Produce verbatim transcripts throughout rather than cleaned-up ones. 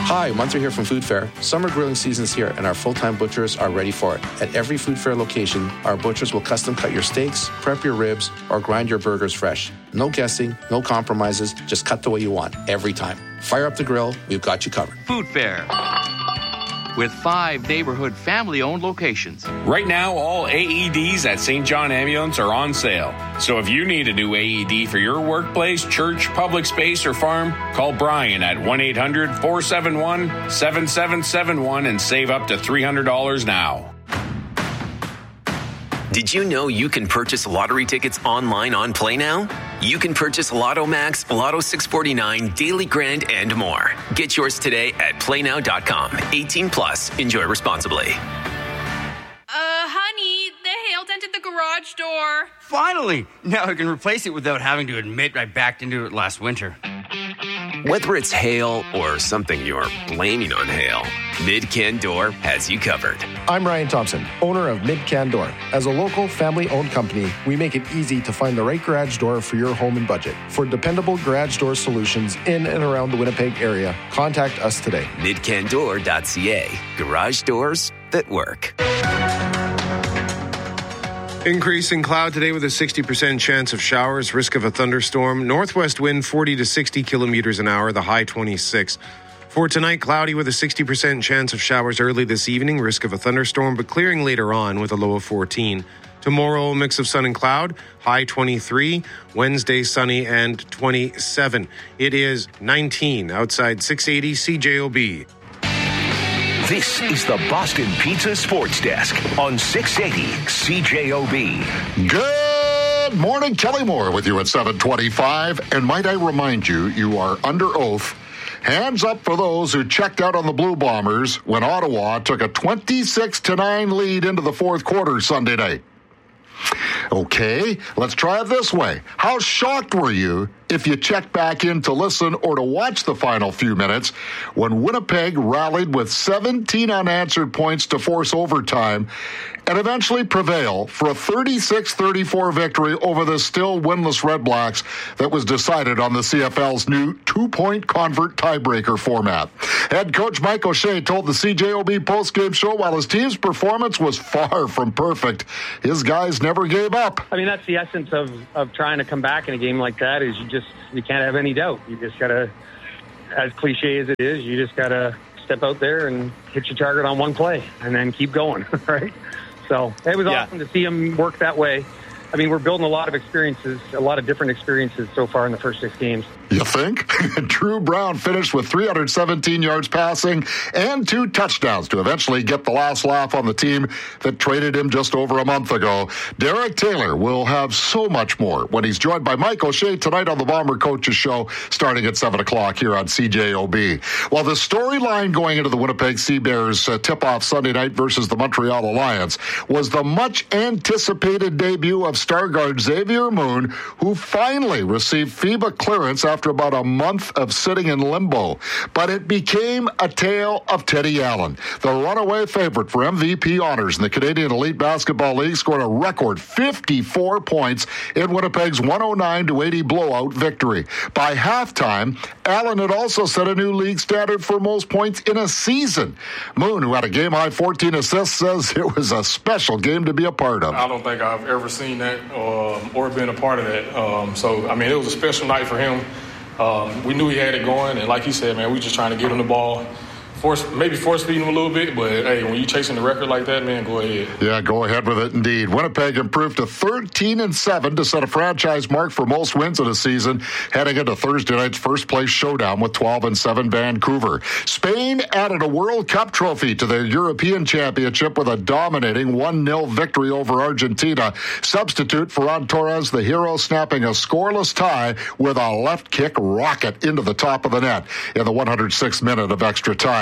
Hi, Munter here from Food Fair. Summer grilling season is here, and our full-time butchers are ready for it. At every Food Fair location, our butchers will custom cut your steaks, prep your ribs, or grind your burgers fresh. No guessing, no compromises, just cut the way you want, every time. Fire up the grill, we've got you covered. Food Fair, with five neighborhood family-owned locations. Right now, all A E Ds at Saint John Ambulance are on sale. So if you need a new A E D for your workplace, church, public space, or farm, call Brian at one eight hundred four seven one seven seven seven one and save up to three hundred dollars now. Did you know you can purchase lottery tickets online on Play Now? You can purchase Lotto Max, Lotto six forty-nine, Daily Grand, and more. Get yours today at play now dot com. eighteen plus. Enjoy responsibly. Uh, honey, the hail dented the garage door. Finally! Now I can replace it without having to admit I backed into it last winter. Whether it's hail or something you're blaming on hail, Mid-Can Door has you covered. I'm Ryan Thompson, owner of Mid-Can Door. As a local, family-owned company, we make it easy to find the right garage door for your home and budget. For dependable garage door solutions in and around the Winnipeg area, contact us today. mid can door dot c a. Garage doors that work. Increasing cloud today with a sixty percent chance of showers, risk of a thunderstorm. Northwest wind forty to sixty kilometers an hour, the high twenty-six. For tonight, cloudy with a sixty percent chance of showers early this evening, risk of a thunderstorm, but clearing later on with a low of fourteen. Tomorrow, a mix of sun and cloud, high twenty-three. Wednesday, sunny and twenty-seven. It is nineteen outside six eighty C J O B. This is the Boston Pizza Sports Desk on six eighty C J O B. Good morning, Kelly Moore with you at seven twenty-five. And might I remind you, you are under oath. Hands up for those who checked out on the Blue Bombers when Ottawa took a twenty-six to nine lead into the fourth quarter Sunday night. Okay, let's try it this way. How shocked were you if you checked back in to listen or to watch the final few minutes when Winnipeg rallied with seventeen unanswered points to force overtime and eventually prevail for a thirty-six thirty-four victory over the still winless Red Blacks that was decided on the C F L's new two-point convert tiebreaker format? Head coach Mike O'Shea told the C J O B postgame show while his team's performance was far from perfect, his guys never gave up. I mean, that's the essence of, of trying to come back in a game like that is you just, you can't have any doubt. You just got to, as cliche as it is, you just got to step out there and hit your target on one play and then keep going, right? So it was yeah. awesome to see him work that way. I mean, we're building a lot of experiences, a lot of different experiences so far in the first six games. You think? Drew Brown finished with three hundred seventeen yards passing and two touchdowns to eventually get the last laugh on the team that traded him just over a month ago. Derek Taylor will have so much more when he's joined by Mike O'Shea tonight on the Bomber Coaches Show starting at seven o'clock here on C J O B. Well, the storyline going into the Winnipeg Sea Bears uh, tip-off Sunday night versus the Montreal Alliance was the much-anticipated debut of star guard Xavier Moon, who finally received FIBA clearance after about a month of sitting in limbo. But it became a tale of Teddy Allen. The runaway favorite for M V P honors in the Canadian Elite Basketball League scored a record fifty-four points in Winnipeg's one oh nine to eighty blowout victory. By halftime, Allen had also set a new league standard for most points in a season. Moon, who had a game-high fourteen assists, says it was a special game to be a part of. I don't think I've ever seen that um, or been a part of that. Um, so, I mean, it was a special night for him. Um, we knew he had it going, and like he said, man, we just trying to get him the ball. Force, maybe force feeding him a little bit, but hey, when you're chasing the record like that, man, go ahead. Yeah, go ahead with it indeed. Winnipeg improved to thirteen and seven to set a franchise mark for most wins in a season, heading into Thursday night's first place showdown with twelve and seven Vancouver. Spain added a World Cup trophy to their European Championship with a dominating one nil victory over Argentina. Substitute Ferran Torres, the hero, snapping a scoreless tie with a left kick rocket into the top of the net in the one hundred sixth minute of extra time.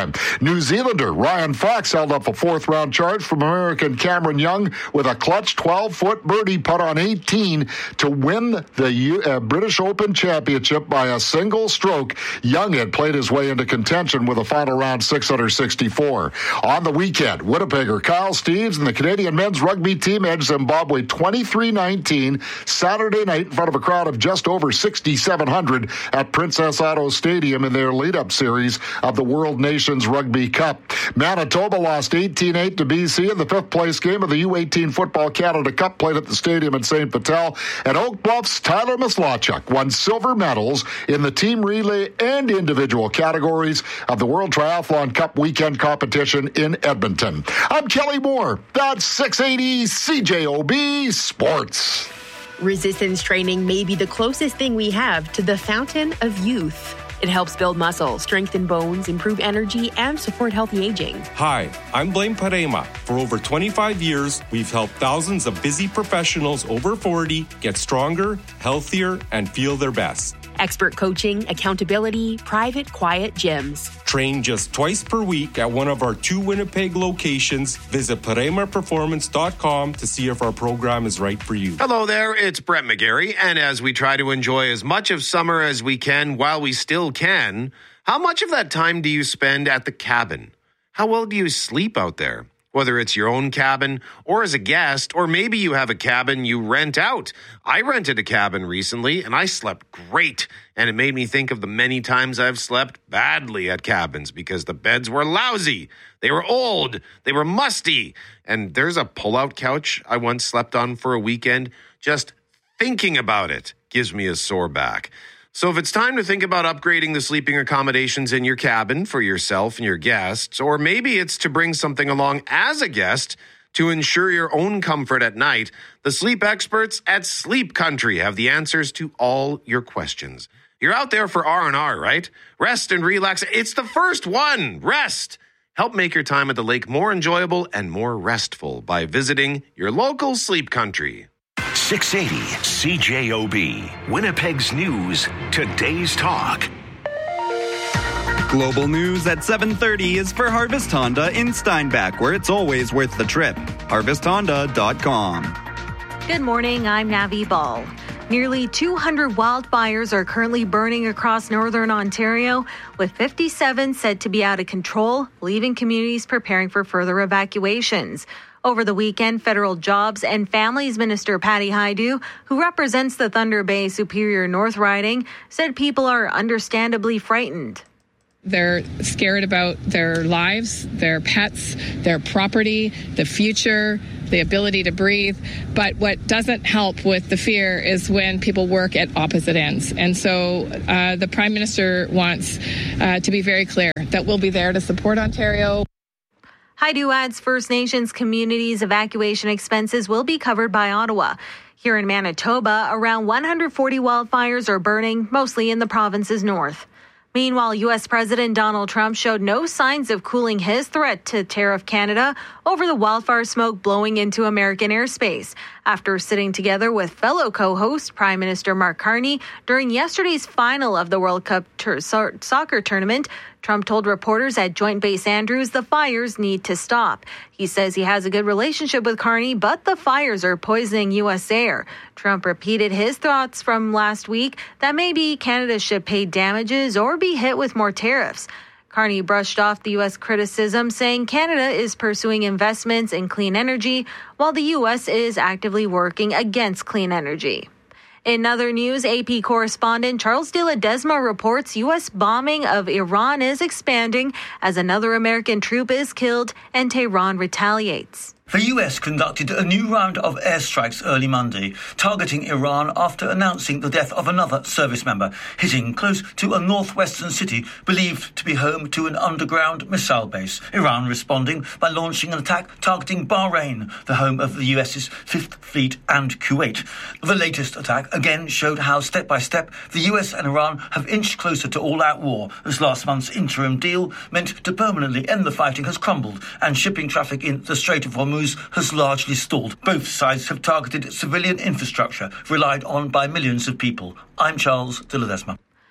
time. New Zealander Ryan Fox held up a fourth-round charge from American Cameron Young with a clutch twelve-foot birdie putt on eighteen to win the U- uh, British Open Championship by a single stroke. Young had played his way into contention with a final round six under sixty-four. On the weekend, Winnipegger Kyle Steeves and the Canadian men's rugby team edged Zimbabwe twenty-three nineteen Saturday night in front of a crowd of just over sixty-seven hundred at Princess Auto Stadium in their lead-up series of the World Nations Rugby Cup. Manitoba lost eighteen eight to B C in the fifth-place game of the U eighteen Football Canada Cup played at the stadium in Saint Patel. And Oak Bluff's Tyler Maslachuk won silver medals in the team relay and individual categories of the World Triathlon Cup weekend competition in Edmonton. I'm Kelly Moore. That's six eighty C J O B Sports. Resistance training may be the closest thing we have to the fountain of youth. It helps build muscle, strengthen bones, improve energy, and support healthy aging. Hi, I'm Blaine Parema. For over twenty-five years, we've helped thousands of busy professionals over forty get stronger, healthier, and feel their best. Expert coaching, accountability, private, quiet gyms. Train just twice per week at one of our two Winnipeg locations. Visit parema performance dot com to see if our program is right for you. Hello there, it's Brett McGarry. And as we try to enjoy as much of summer as we can while we still can, how much of that time do you spend at the cabin? How well do you sleep out there? Whether it's your own cabin or as a guest, or maybe you have a cabin you rent out. I rented a cabin recently and I slept great. And it made me think of the many times I've slept badly at cabins because the beds were lousy. They were old. They were musty. And there's a pull-out couch I once slept on for a weekend. Just thinking about it gives me a sore back. So if it's time to think about upgrading the sleeping accommodations in your cabin for yourself and your guests, or maybe it's to bring something along as a guest to ensure your own comfort at night, the sleep experts at Sleep Country have the answers to all your questions. You're out there for R and R, right? Rest and relax. It's the first one. Rest. Help make your time at the lake more enjoyable and more restful by visiting your local Sleep Country. six eighty C J O B, Winnipeg's News, Today's Talk. Global news at seven thirty is for Harvest Honda in Steinbach, where it's always worth the trip. harvest honda dot com. Good morning, I'm Navi Ball. Nearly two hundred wildfires are currently burning across northern Ontario, with fifty-seven said to be out of control, leaving communities preparing for further evacuations. Over the weekend, Federal Jobs and Families Minister Patty Hajdu, who represents the Thunder Bay Superior North riding, said people are understandably frightened. They're scared about their lives, their pets, their property, the future, the ability to breathe. But what doesn't help with the fear is when people work at opposite ends. And so uh, the Prime Minister wants uh, to be very clear that we'll be there to support Ontario. Hajdu adds First Nations communities' evacuation expenses will be covered by Ottawa. Here in Manitoba, around one hundred forty wildfires are burning, mostly in the province's north. Meanwhile, U S President Donald Trump showed no signs of cooling his threat to tariff Canada over the wildfire smoke blowing into American airspace. After sitting together with fellow co-host Prime Minister Mark Carney during yesterday's final of the World Cup ter- so- soccer tournament, Trump told reporters at Joint Base Andrews the fires need to stop. He says he has a good relationship with Carney, but the fires are poisoning U S air. Trump repeated his thoughts from last week that maybe Canada should pay damages or be hit with more tariffs. Carney brushed off the U S criticism, saying Canada is pursuing investments in clean energy, while the U S is actively working against clean energy. In other news, A P correspondent Charles de Ledesma reports U S bombing of Iran is expanding as another American troop is killed and Tehran retaliates. The U S conducted a new round of airstrikes early Monday, targeting Iran after announcing the death of another service member, hitting close to a northwestern city believed to be home to an underground missile base. Iran responding by launching an attack targeting Bahrain, the home of the U S's Fifth Fleet, and Kuwait. The latest attack again showed how step by step the U S and Iran have inched closer to all-out war, as last month's interim deal meant to permanently end the fighting has crumbled and shipping traffic in the Strait of Hormuz has largely stalled. Both sides have targeted civilian infrastructure relied on by millions of people. I'm Charles de Ledesma.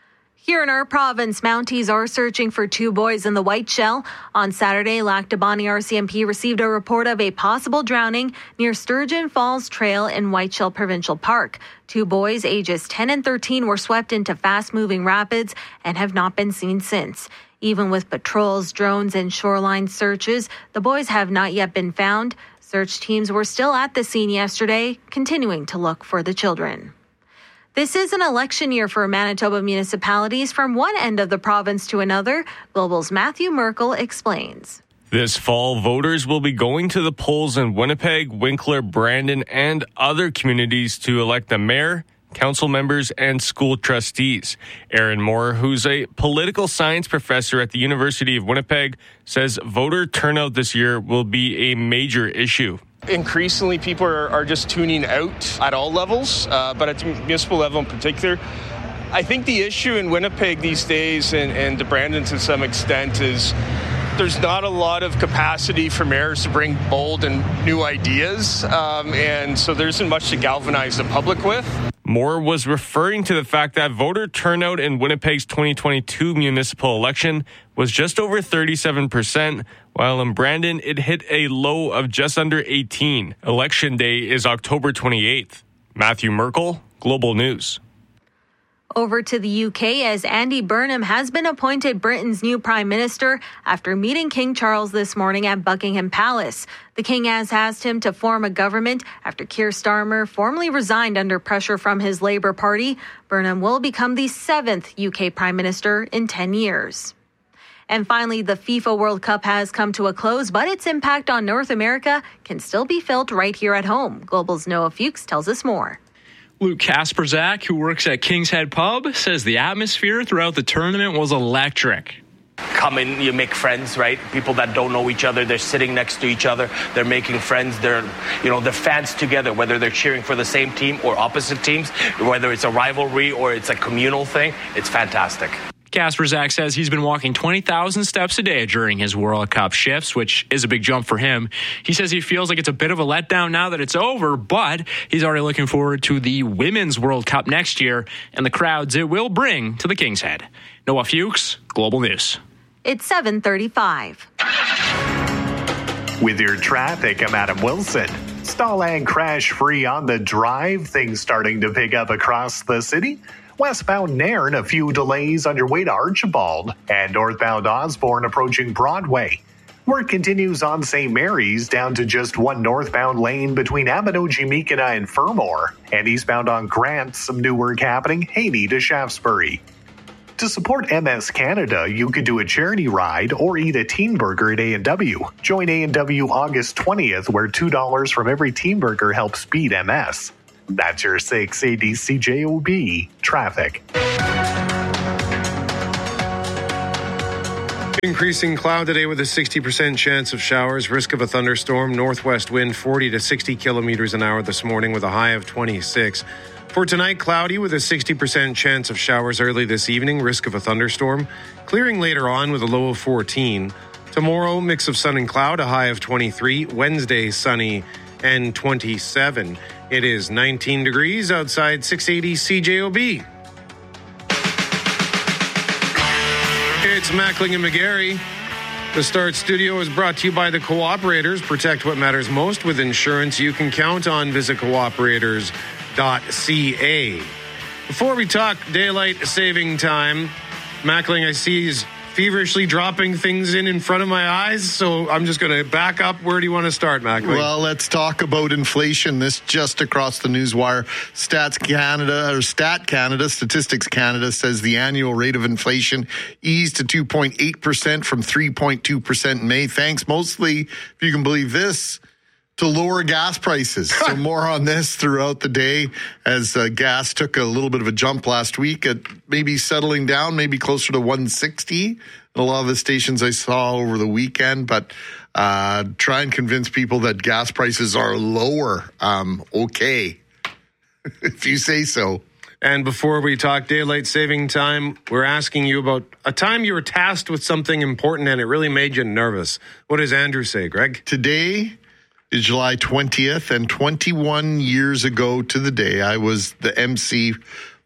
Here in our province, Mounties are searching for two boys in the Whiteshell. On Saturday, Lac du Bonny R C M P received a report of a possible drowning near Sturgeon Falls Trail in Whiteshell Provincial Park. Two boys, ages ten and thirteen, were swept into fast-moving rapids and have not been seen since. Even with patrols, drones, and shoreline searches, the boys have not yet been found. Search teams were still at the scene yesterday, continuing to look for the children. This is an election year for Manitoba municipalities from one end of the province to another. Global's Matthew Merkel explains. This fall, voters will be going to the polls in Winnipeg, Winkler, Brandon, and other communities to elect the mayor, council members, and school trustees. Aaron Moore, who's a political science professor at the University of Winnipeg, says voter turnout this year will be a major issue. Increasingly, people are, are just tuning out at all levels, uh, but at the municipal level in particular. I think the issue in Winnipeg these days, and, and to Brandon to some extent, is there's not a lot of capacity for mayors to bring bold and new ideas, um, and so there isn't much to galvanize the public with. Moore was referring to the fact that voter turnout in Winnipeg's twenty twenty-two municipal election was just over thirty-seven percent, while in Brandon it hit a low of just under eighteen. Election day is October twenty-eighth. Matthew Merkel, Global News. Over to the U K as Andy Burnham has been appointed Britain's new Prime Minister after meeting King Charles this morning at Buckingham Palace. The King has asked him to form a government after Keir Starmer formally resigned under pressure from his Labour Party. Burnham will become the seventh U K Prime Minister in ten years. And finally, the FIFA World Cup has come to a close, but its impact on North America can still be felt right here at home. Global's Noah Fuchs tells us more. Luke Kasperzak, who works at King's Head Pub, says the atmosphere throughout the tournament was electric. Come in, you make friends, right? People that don't know each other, they're sitting next to each other, they're making friends, they're, you know, they're fans together, whether they're cheering for the same team or opposite teams, whether it's a rivalry or it's a communal thing, it's fantastic. Kasperzak says he's been walking twenty thousand steps a day during his World Cup shifts, which is a big jump for him. He says he feels like it's a bit of a letdown now that it's over, but he's already looking forward to the Women's World Cup next year and the crowds it will bring to the King's Head. Noah Fuchs, Global News. It's seven thirty-five. With your traffic, I'm Adam Wilson. Stall and crash free on the drive. Things starting to pick up across the city. Westbound Nairn, a few delays on your way to Archibald, and northbound Osborne approaching Broadway. Work continues on Saint Mary's down to just one northbound lane between Aminoji-Meekina and Fermor, and eastbound on Grant, some new work happening Haney to Shaftesbury. To support M S Canada, you could do a charity ride or eat a teen burger at A and W. Join A and W August twentieth, where two dollars from every teen burger helps beat M S. That's your six eighty C J O B traffic. Increasing cloud today with a sixty percent chance of showers, risk of a thunderstorm, northwest wind forty to sixty kilometers an hour this morning with a high of twenty-six. For tonight, cloudy with a sixty percent chance of showers early this evening, risk of a thunderstorm, clearing later on with a low of fourteen. Tomorrow, mix of sun and cloud, a high of twenty-three. Wednesday, sunny and twenty-seven. It is nineteen degrees outside six eighty C J O B. It's Mackling and McGarry. The Start Studio is brought to you by the Cooperators. Protect what matters most with insurance you can count on. Visit cooperators dot c a. Before we talk daylight saving time, Mackling, I see, is feverishly dropping things in in front of my eyes, so I'm just going to back up. Where do you want to start, Mackling? Well, let's talk about inflation. This just across the newswire. Stats Canada, or Stat Canada, Statistics Canada says the annual rate of inflation eased to two point eight percent from three point two percent in May, thanks mostly, if you can believe this, to lower gas prices. So more on this throughout the day as uh, gas took a little bit of a jump last week at maybe settling down, maybe closer to one sixty in a lot of the stations I saw over the weekend. But uh, try and convince people that gas prices are lower. Um, okay, if you say so. And before we talk daylight saving time, we're asking you about a time you were tasked with something important and it really made you nervous. What does Andrew say, Greg? Today is July twentieth, and twenty-one years ago to the day, I was the M C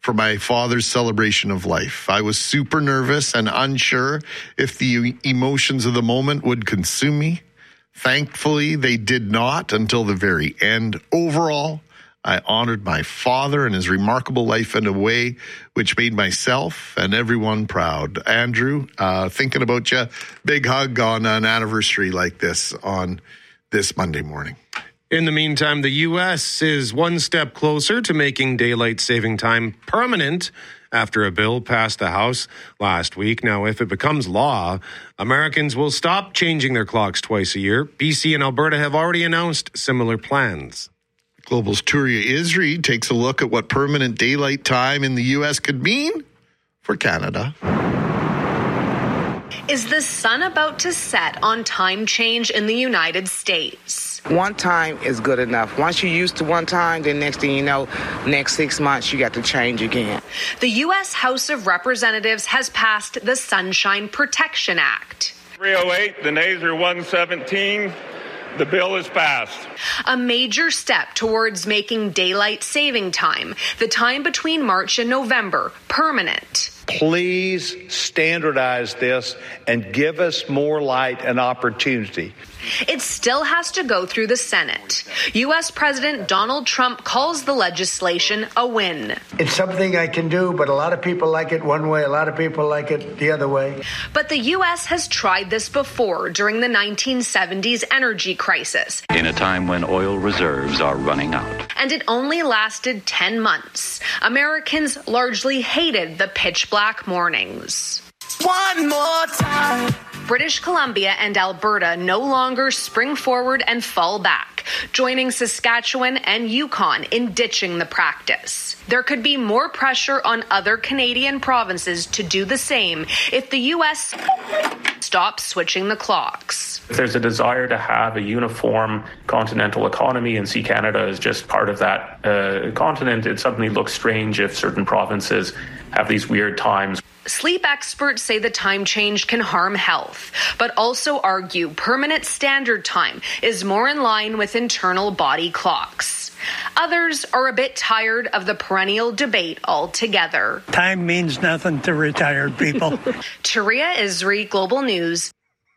for my father's celebration of life. I was super nervous and unsure if the emotions of the moment would consume me. Thankfully, they did not until the very end. Overall, I honored my father and his remarkable life in a way which made myself and everyone proud. Andrew, uh, thinking about you, big hug on an anniversary like this on this Monday morning. In the meantime, the U S is one step closer to making daylight saving time permanent after a bill passed the House last week. Now, if it becomes law, Americans will stop changing their clocks twice a year. B C and Alberta have already announced similar plans. Global's Turia Isri takes a look at what permanent daylight time in the U S could mean for Canada. Is the sun about to set on time change in the United States? One time is good enough. Once you're used to one time, then next thing you know, next six months, you got to change again. The U S House of Representatives has passed the Sunshine Protection Act. three oh eight, the nays are one seventeen. The bill is passed. A major step towards making daylight saving time, the time between March and November, permanent. Please standardize this and give us more light and opportunity. It still has to go through the Senate. U S President Donald Trump calls the legislation a win. It's something I can do, but a lot of people like it one way, a lot of people like it the other way. But the U S has tried this before during the nineteen seventies energy crisis. In a time when oil reserves are running out. And it only lasted ten months. Americans largely hated the pitch black mornings. One more time. British Columbia and Alberta no longer spring forward and fall back, joining Saskatchewan and Yukon in ditching the practice. There could be more pressure on other Canadian provinces to do the same if the U S stops switching the clocks. If there's a desire to have a uniform continental economy and see Canada as just part of that uh, continent, it suddenly looks strange if certain provinces have these weird times. Sleep experts say the time change can harm health, but also argue permanent standard time is more in line with internal body clocks. Others are a bit tired of the perennial debate altogether. Time means nothing to retired people. Turia Isri, Global News.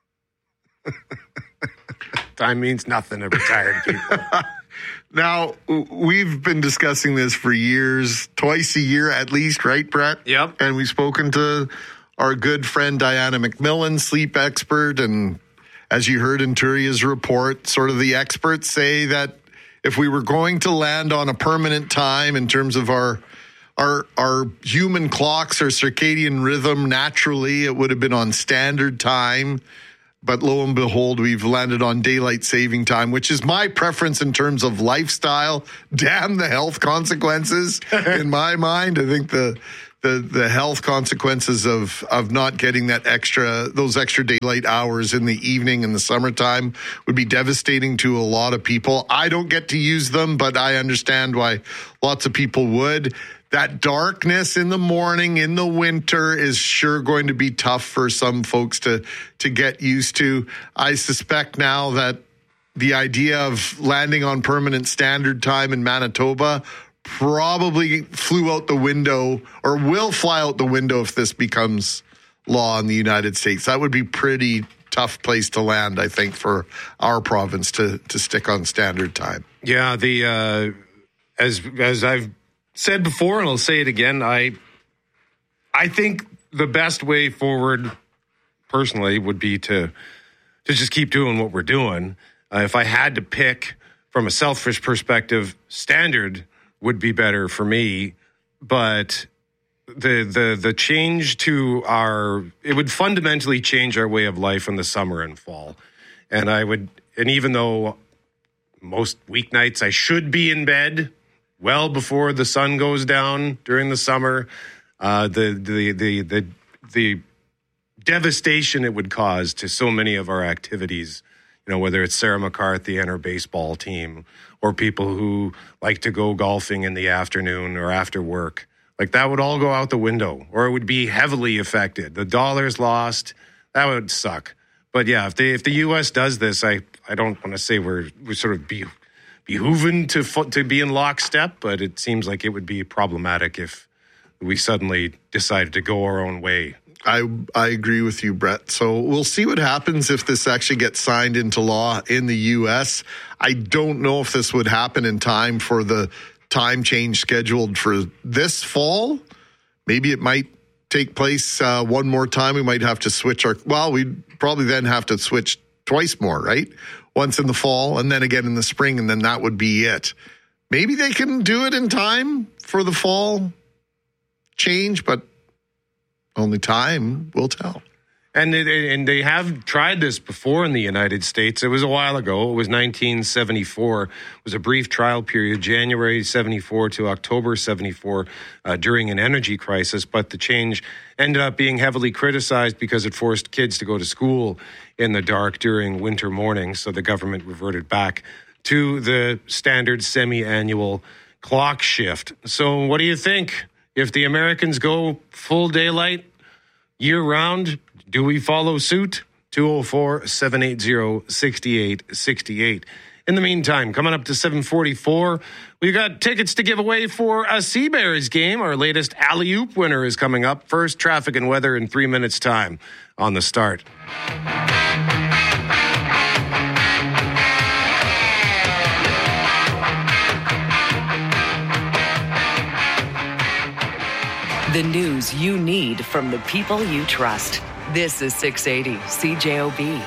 Time means nothing to retired people. Now, we've been discussing this for years, twice a year at least, right, Brett? Yep. And we've spoken to our good friend Diana McMillan, sleep expert. And as you heard in Turia's report, sort of the experts say that if we were going to land on a permanent time in terms of our our our human clocks, our circadian rhythm, naturally, it would have been on standard time. But lo and behold, we've landed on daylight saving time, which is my preference in terms of lifestyle. Damn the health consequences in my mind. I think the the the health consequences of of not getting that extra those extra daylight hours in the evening in the summertime would be devastating to a lot of people. I don't get to use them, but I understand why lots of people would. That darkness in the morning in the winter is sure going to be tough for some folks to to get used to. I suspect now that the idea of landing on permanent standard time in Manitoba probably flew out the window or will fly out the window if this becomes law in the United States. That would be pretty tough place to land, I think, for our province to to stick on standard time. Yeah, the uh, as as I've said before, and I'll say it again, I I think the best way forward, personally, would be to to just keep doing what we're doing. Uh, if I had to pick from a selfish perspective, standard would be better for me, but the the the change to our it would fundamentally change our way of life in the summer and fall. And I would, and even though most weeknights I should be in bed well before the sun goes down during the summer, uh, the, the the the the devastation it would cause to so many of our activities, you know, whether it's Sarah McCarthy and her baseball team, or people who like to go golfing in the afternoon or after work, like that would all go out the window, or it would be heavily affected. The dollar's lost. That would suck. But yeah, if they if the U S does this, I I don't want to say we're we're sort of be. behooven to to be in lockstep, but it seems like it would be problematic if we suddenly decided to go our own way. I I agree with you, Brett. So we'll see what happens if this actually gets signed into law in the U S. I don't know if this would happen in time for the time change scheduled for this fall. Maybe it might take place uh, one more time. We might have to switch our, well, we'd probably then have to switch twice more, right? Once in the fall and then again in the spring, and then that would be it. Maybe they can do it in time for the fall change, but only time will tell. And it, and they have tried this before in the United States. It was a while ago. It was nineteen seventy-four. It was a brief trial period, January seventy-four to October seventy-four, uh, during an energy crisis. But the change ended up being heavily criticized because it forced kids to go to school in the dark during winter mornings. So the government reverted back to the standard semi-annual clock shift. So what do you think? If the Americans go full daylight year-round, do we follow suit? two oh four, seven eight zero, six eight six eight. In the meantime, coming up to seven forty-four, we've got tickets to give away for a Seabears game. Our latest alley-oop winner is coming up. First, traffic and weather in three minutes' time on the start. The news you need from the people you trust. This is six eighty C J O B.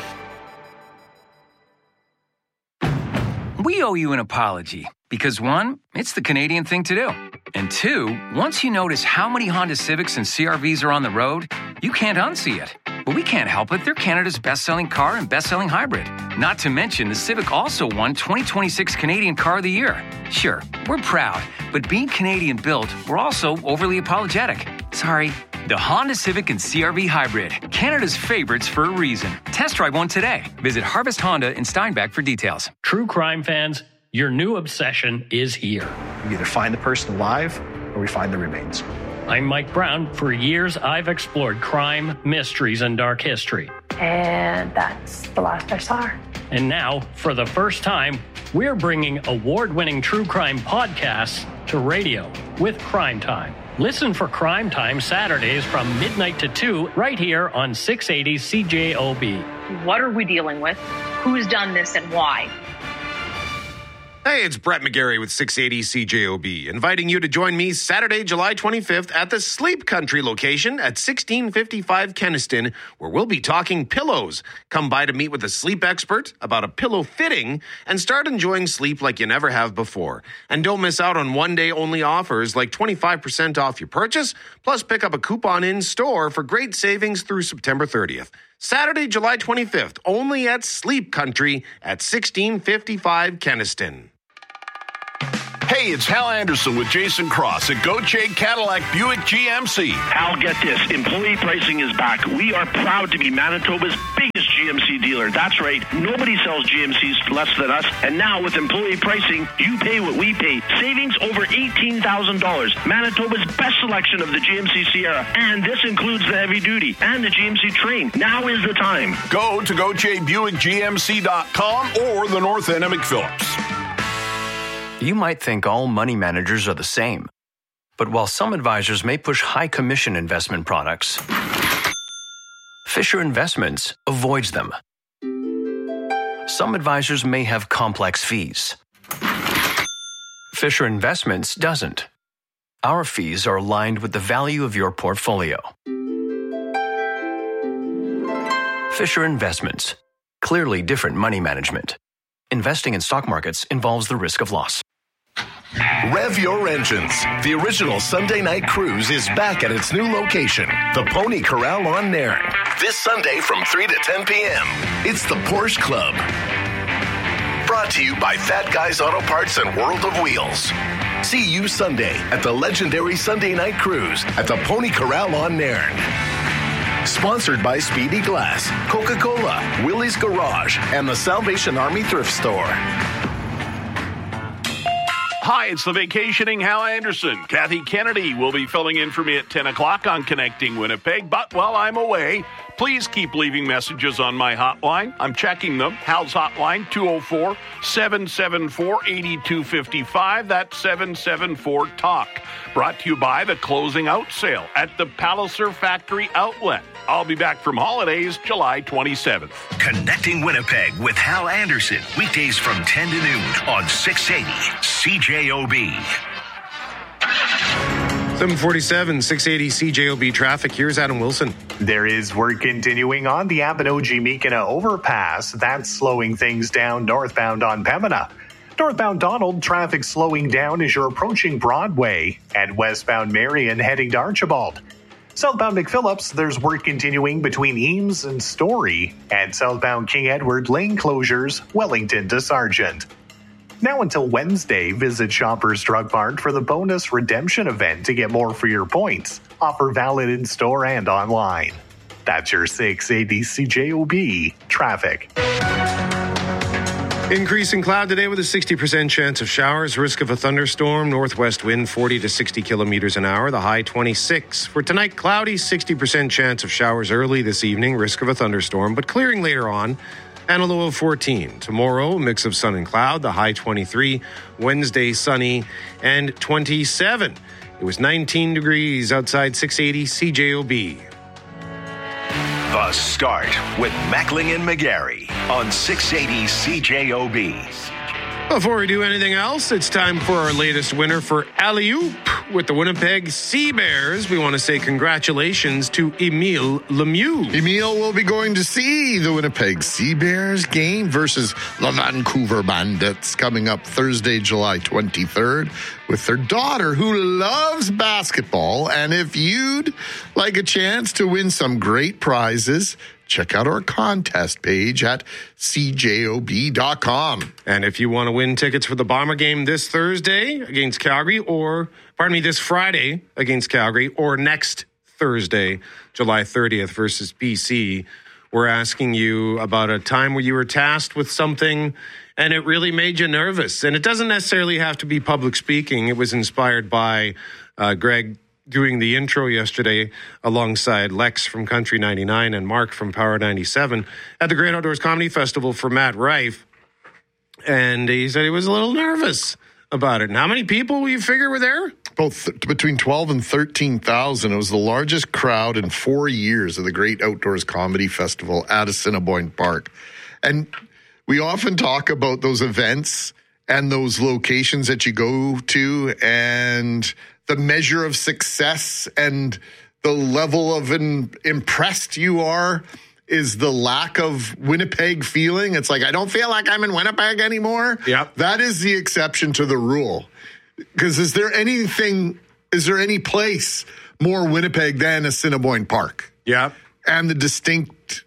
We owe you an apology because, one, it's the Canadian thing to do. And two, once you notice how many Honda Civics and C R Vs are on the road, you can't unsee it. But we can't help it. They're Canada's best-selling car and best-selling hybrid. Not to mention, the Civic also won twenty twenty-six Canadian Car of the Year. Sure, we're proud, but being Canadian-built, we're also overly apologetic. Sorry. The Honda Civic and C R V Hybrid, Canada's favorites for a reason. Test drive one today. Visit Harvest Honda in Steinbach for details. True crime fans, your new obsession is here. We either find the person alive or we find the remains. I'm Mike Brown. For years, I've explored crime, mysteries, and dark history. And that's the last I saw her. And now, for the first time, we're bringing award-winning true crime podcasts to radio with Crime Time. Listen for Crime Time Saturdays from midnight to two right here on six eighty C J O B. What are we dealing with? Who's done this and why? Hey, it's Brett McGarry with six eighty C J O B, inviting you to join me Saturday, July twenty-fifth at the Sleep Country location at sixteen fifty-five Kenniston, where we'll be talking pillows. Come by to meet with a sleep expert about a pillow fitting and start enjoying sleep like you never have before. And don't miss out on one-day-only offers like twenty-five percent off your purchase, plus pick up a coupon in-store for great savings through September thirtieth. Saturday, July twenty-fifth, only at Sleep Country at sixteen fifty-five Kenniston. Hey, it's Hal Anderson with Jason Cross at Gauthier Cadillac Buick G M C. Hal, get this. Employee pricing is back. We are proud to be Manitoba's biggest G M C dealer. That's right. Nobody sells G M Cs less than us. And now with employee pricing, you pay what we pay. Savings over eighteen thousand dollars. Manitoba's best selection of the G M C Sierra. And this includes the heavy duty and the G M C Train. Now is the time. Go to Gauthier Buick G M C dot com or the North End of McPhillips. You might think all money managers are the same. But while some advisors may push high commission investment products, Fisher Investments avoids them. Some advisors may have complex fees. Fisher Investments doesn't. Our fees are aligned with the value of your portfolio. Fisher Investments. Clearly different money management. Investing in stock markets involves the risk of loss. Rev your engines. The original Sunday night cruise is back at its new location, the Pony Corral on Nairn. This Sunday from three to ten p.m. It's the Porsche Club. Brought to you by Fat Guys Auto Parts and World of Wheels. See you Sunday at the legendary Sunday night cruise at the Pony Corral on Nairn. Sponsored by Speedy Glass, Coca-Cola, Willie's Garage, and the Salvation Army Thrift Store. Hi, it's the vacationing Hal Anderson. Kathy Kennedy will be filling in for me at ten o'clock on Connecting Winnipeg. But while I'm away, Please keep leaving messages on my hotline. I'm checking them. Hal's hotline, two oh four, seven seven four, eight two five five. That's seven seven four, talk. Brought to you by the closing out sale at the Palliser Factory Outlet. I'll be back from holidays July twenty-seventh. Connecting Winnipeg with Hal Anderson. Weekdays from ten to noon on six eighty C J O B. seven forty-seven, six eighty C J O B traffic. Here's Adam Wilson. There is work continuing on the Abinogi-Meekina overpass. That's slowing things down northbound on Pembina. Northbound Donald, traffic slowing down as you're approaching Broadway. And westbound Marion heading to Archibald. Southbound McPhillips, there's work continuing between Eames and Story. And southbound King Edward lane closures, Wellington to Sargent. Now until Wednesday, visit Shoppers Drug Mart for the bonus redemption event to get more for your points. Offer valid in store and online. That's your six eighty C J O B traffic. Increasing cloud today with a sixty percent chance of showers. Risk of a thunderstorm. Northwest wind forty to sixty kilometers an hour. The high twenty-six. For tonight, cloudy. sixty percent chance of showers early this evening. Risk of a thunderstorm, but clearing later on. And a low of fourteen. Tomorrow, a mix of sun and cloud. The high twenty-three. Wednesday, sunny and twenty-seven. It was nineteen degrees outside six eighty C J O B. The Start with Mackling and McGarry on six eighty C J O B. Before we do anything else, it's time for our latest winner for Alley-Oop with the Winnipeg Sea Bears. We want to say congratulations to Emile Lemieux. Emile will be going to see the Winnipeg Sea Bears game versus the Vancouver Bandits coming up Thursday, July twenty-third with their daughter who loves basketball. And if you'd like a chance to win some great prizes, check out our contest page at C J O B dot com. And if you want to win tickets for the Bomber game this Thursday against Calgary, or, pardon me, this Friday against Calgary, or next Thursday, July thirtieth versus B C, we're asking you about a time where you were tasked with something and it really made you nervous. And it doesn't necessarily have to be public speaking. It was inspired by uh, Greg doing the intro yesterday alongside Lex from Country ninety-nine and Mark from Power ninety-seven at the Great Outdoors Comedy Festival for Matt Rife. And he said he was a little nervous about it. And how many people will you figure were there? Both th- between twelve and thirteen thousand. It was the largest crowd in four years of the Great Outdoors Comedy Festival at Assiniboine Park. And we often talk about those events and those locations that you go to and the measure of success and the level of in, impressed you are is the lack of Winnipeg feeling. It's like, I don't feel like I'm in Winnipeg anymore. Yep. That is the exception to the rule. Because is there anything, is there any place more Winnipeg than Assiniboine Park? Yeah. And the distinct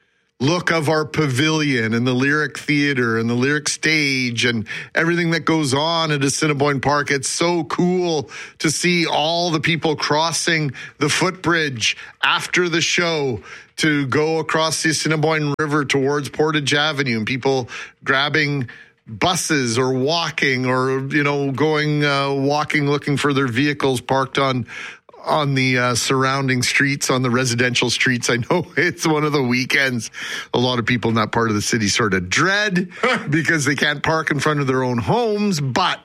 look of our pavilion and the Lyric Theater and the Lyric Stage and everything that goes on at Assiniboine Park. It's so cool to see all the people crossing the footbridge after the show to go across the Assiniboine River towards Portage Avenue, and people grabbing buses or walking or, you know, going uh, walking, looking for their vehicles parked on on the uh, surrounding streets, on the residential streets. I know it's one of the weekends a lot of people in that part of the city sort of dread because they can't park in front of their own homes. But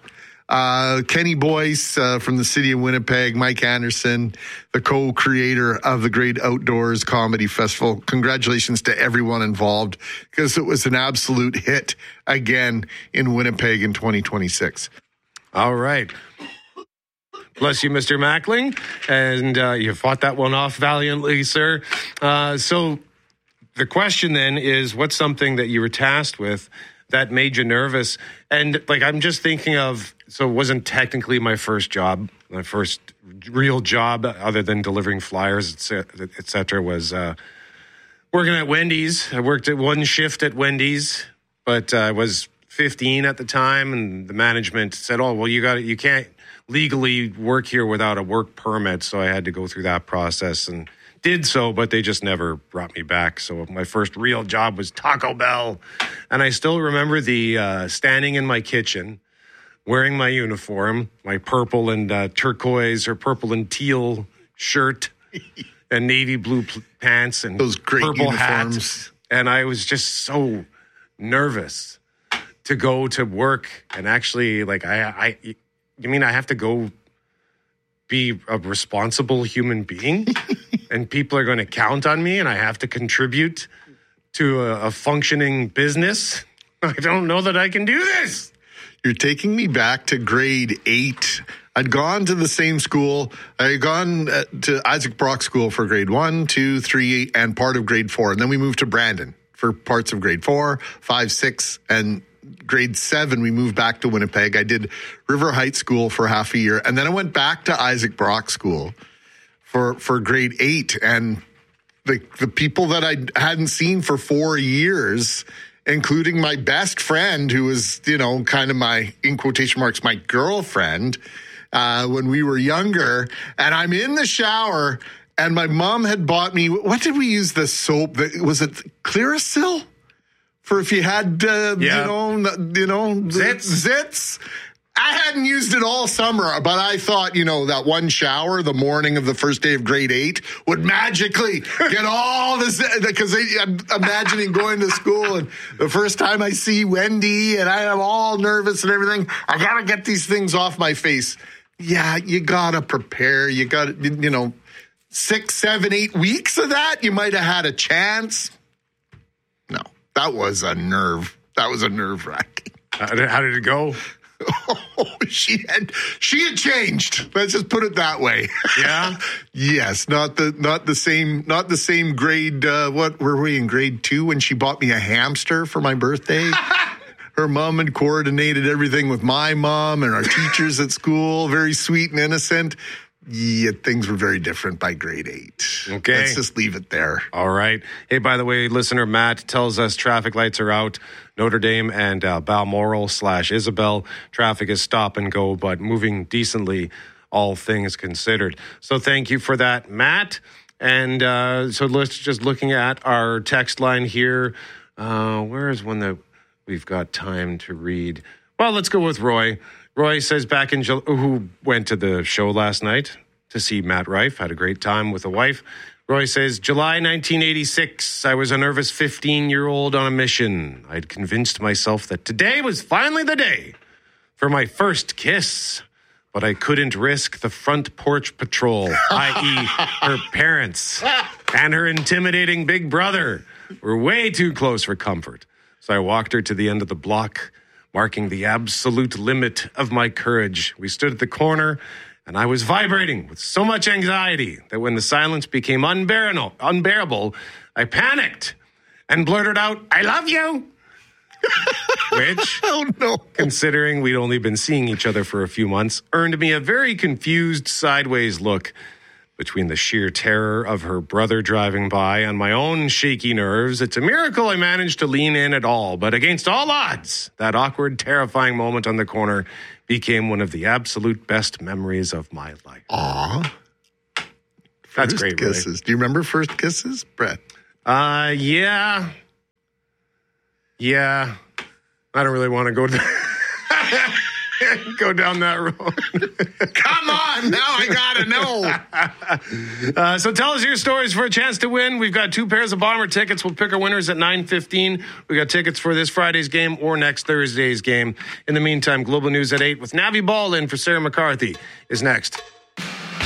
uh, Kenny Boyce uh, from the city of Winnipeg, Mike Anderson, the co-creator of the Great Outdoors Comedy Festival, congratulations to everyone involved because it was an absolute hit again in Winnipeg in twenty twenty-six. All right. Bless you, Mister Mackling. And uh, you fought that one off valiantly, sir. Uh, so the question then is, what's something that you were tasked with that made you nervous? And like, I'm just thinking of, so it wasn't technically my first job. My first real job, other than delivering flyers, et cetera, was uh, working at Wendy's. I worked at one shift at Wendy's, but uh, I was fifteen at the time, and the management said, "Oh, well, you got you can't legally work here without a work permit." So I had to go through that process and did so, but they just never brought me back. So my first real job was Taco Bell, and I still remember the uh, standing in my kitchen, wearing my uniform, my purple and uh, turquoise or purple and teal shirt. and navy blue pl- pants and those great purple uniforms. hats. And I was just so nervous to go to work and actually, like, I, I, you mean I have to go be a responsible human being and people are going to count on me and I have to contribute to a, a functioning business? I don't know that I can do this. You're taking me back to grade eight. I'd gone to the same school. I had gone uh, to Isaac Brock School for grade one, two, three, and part of grade four. And then we moved to Brandon for parts of grade four, five, six, and grade seven, we moved back to Winnipeg. I did River Heights School for half a year. And then I went back to Isaac Brock School for, for grade eight. And the, the people that I hadn't seen for four years, including my best friend, who was, you know, kind of my, in quotation marks, my girlfriend, uh, when we were younger. And I'm in the shower and my mom had bought me, what did we use the soap? That, was it Clearasil? For if you had, uh, Yeah. you know, you know, Zits. zits. I hadn't used it all summer, but I thought, you know, that one shower the morning of the first day of grade eight would magically get all this, because I'm imagining going to school and the first time I see Wendy and I am all nervous and everything, I got to get these things off my face. Yeah, you got to prepare. You got to, you know, six, seven, eight weeks of that, you might have had a chance. No, that was a nerve. That was a nerve wracking. How did, how did it go? Oh, she had she had changed. Let's just put it that way. Yeah. Yes, not the not the same not the same grade. Uh, what were we in grade two when she bought me a hamster for my birthday? Her mom had coordinated everything with my mom and our teachers at school. Very sweet and innocent. Yeah, things were very different by grade eight. Okay. Let's just leave it there. All right. Hey, by the way, listener Matt tells us traffic lights are out. Notre Dame and uh, Balmoral slash Isabel. Traffic is stop and go, but moving decently, all things considered. So thank you for that, Matt. And uh, so let's just looking at our text line here. Uh, where is one that we've got time to read? Well, let's go with Roy. Roy says back in July, who went to the show last night to see Matt Rife, had a great time with the wife. Roy says, July nineteen eighty-six, I was a nervous fifteen-year-old on a mission. I'd convinced myself that today was finally the day for my first kiss, but I couldn't risk the front porch patrol, that is her parents, and her intimidating big brother were way too close for comfort. So I walked her to the end of the block, marking the absolute limit of my courage. We stood at the corner, and I was vibrating with so much anxiety that when the silence became unbearable, unbearable, I panicked and blurted out, I love you. Which, oh no, considering we'd only been seeing each other for a few months, earned me a very confused sideways look. Between the sheer terror of her brother driving by and my own shaky nerves, it's a miracle I managed to lean in at all. But against all odds, that awkward, terrifying moment on the corner became one of the absolute best memories of my life. Aw. That's First great, kisses. really. Do you remember first kisses, Brett? Uh, yeah. Yeah. I don't really want to go to go down that road. Come on, now I gotta know. uh, so tell us your stories for a chance to win. We've got two pairs of Bomber tickets. We'll pick our winners at nine fifteen. We got tickets for this Friday's game or next Thursday's game. In the meantime, Global News at eight with Navi Ball in for Sarah McCarthy is next.